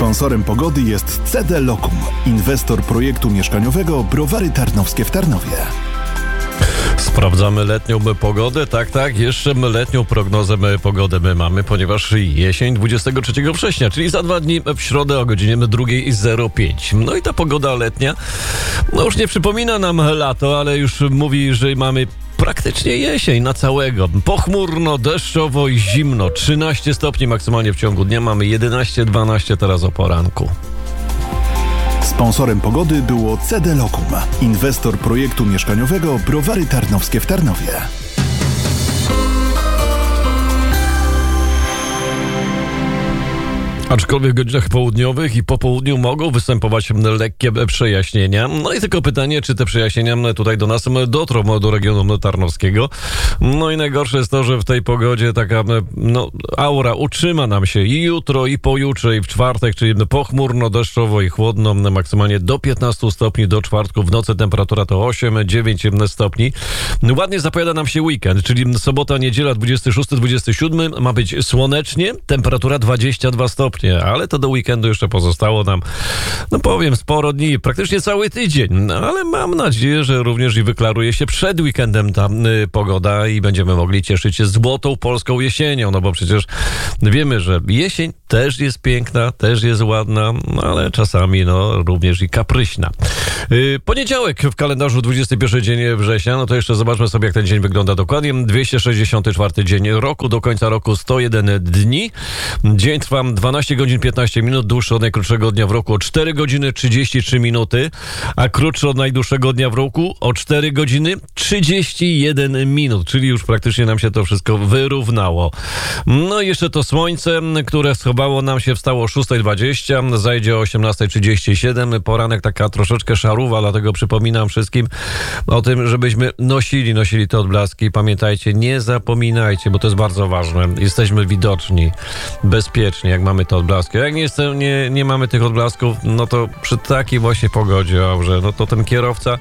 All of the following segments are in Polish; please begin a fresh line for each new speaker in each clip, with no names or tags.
Sponsorem pogody jest CD Lokum, inwestor projektu mieszkaniowego Browary Tarnowskie w Tarnowie.
Sprawdzamy letnią pogodę. Tak, jeszcze letnią prognozę pogody my mamy, ponieważ jesień 23 września, czyli za 2 dni w środę o godzinie 2:05. No i ta pogoda letnia, już nie przypomina nam lato, ale już mówi, że mamy praktycznie jesień na całego. Pochmurno, deszczowo i zimno. 13 stopni maksymalnie w ciągu dnia. Mamy 11-12 teraz o poranku.
Sponsorem pogody było CD Lokum, inwestor projektu mieszkaniowego Browary Tarnowskie w Tarnowie.
Aczkolwiek w godzinach południowych i po południu mogą występować lekkie przejaśnienia. No i tylko pytanie, czy te przejaśnienia tutaj do nas dotrą, do regionu tarnowskiego. No i najgorsze jest to, że w tej pogodzie taka aura utrzyma nam się i jutro, i pojutrze, i w czwartek, czyli pochmurno, deszczowo i chłodno, maksymalnie do 15 stopni do czwartku. W nocy temperatura to 8-9 stopni. Ładnie zapowiada nam się weekend, czyli sobota, niedziela 26-27 ma być słonecznie, temperatura 22 stopnie. Ale to do weekendu jeszcze pozostało nam, powiem, sporo dni, praktycznie cały tydzień. Ale mam nadzieję, że również i wyklaruje się przed weekendem ta pogoda i będziemy mogli cieszyć się złotą polską jesienią, bo przecież wiemy, że jesień też jest piękna, też jest ładna, ale czasami również i kapryśna. Poniedziałek w kalendarzu 21 dzień września, to jeszcze zobaczmy sobie, jak ten dzień wygląda dokładnie. 264 dzień roku, do końca roku 101 dni. Dzień trwa 12 godzin 15 minut, dłuższy od najkrótszego dnia w roku o 4 godziny 33 minuty, a krótszy od najdłuższego dnia w roku o 4 godziny 31 minut, czyli już praktycznie nam się to wszystko wyrównało. No i jeszcze to słońce, które schowało nam się, wstało o 6:20, zajdzie o 18:37, poranek taka troszeczkę szaruwa, dlatego przypominam wszystkim o tym, żebyśmy nosili te odblaski. Pamiętajcie, nie zapominajcie, bo to jest bardzo ważne. Jesteśmy widoczni, bezpieczni, jak mamy te odblaski. Jak nie mamy tych odblasków, to przy takiej właśnie pogodzie, to ten kierowca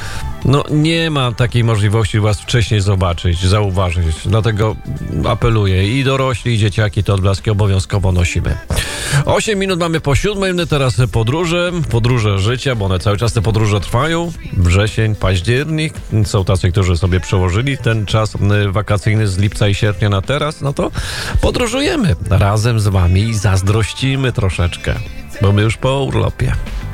nie ma takiej możliwości was wcześniej zauważyć. Dlatego apeluję, i dorośli, i dzieciaki te odblaski obowiązkowo nosimy. 8 minut mamy po 7, teraz podróże życia, bo one cały czas te podróże trwają. Wrzesień, październik. Są tacy, którzy sobie przełożyli ten czas wakacyjny z lipca i sierpnia na teraz. To podróżujemy razem z wami i zazdrościmy troszeczkę, bo my już po urlopie.